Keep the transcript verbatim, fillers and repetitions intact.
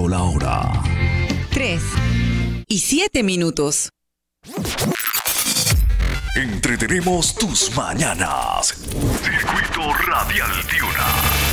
la hora. Tres y siete minutos. Entretenemos tus mañanas. Circuito Radial Tiuna.